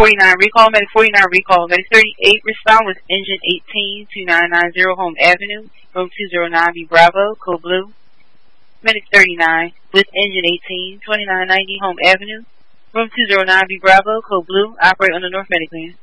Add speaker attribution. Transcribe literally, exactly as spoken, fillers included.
Speaker 1: forty-nine recall, medic forty-nine recall, medic thirty-eight respond with engine eighteen two nine nine zero Home Avenue, room two zero nine B Bravo, code blue. Medic thirty-nine with engine eighteen twenty-nine ninety Home Avenue, room two zero nine B Bravo, code blue, operate on the North Medic Land.